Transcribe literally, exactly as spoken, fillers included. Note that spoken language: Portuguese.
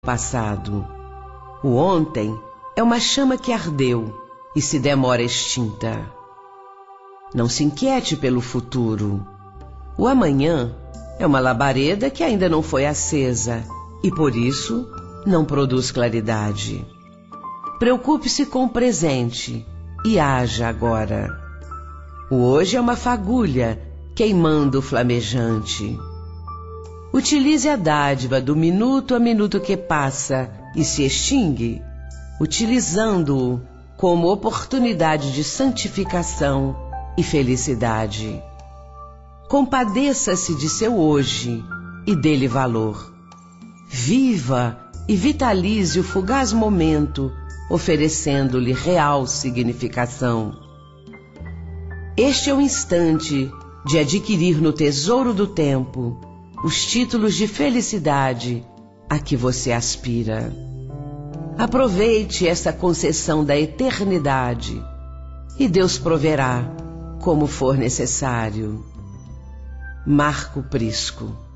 passado. O ontem é uma chama que ardeu e se demora extinta. Não se inquiete pelo futuro. O amanhã é uma labareda que ainda não foi acesa e, por isso, não produz claridade. Preocupe-se com o presente e haja agora. O hoje é uma fagulha queimando flamejante. Utilize a dádiva do minuto a minuto que passa e se extingue, utilizando-o como oportunidade de santificação e felicidade. Compadeça-se de seu hoje e dê-lhe valor. Viva e vitalize o fugaz momento, oferecendo-lhe real significação. Este é o instante de adquirir no tesouro do tempo os títulos de felicidade a que você aspira. Aproveite essa concessão da eternidade e Deus proverá como for necessário. Marco Prisco.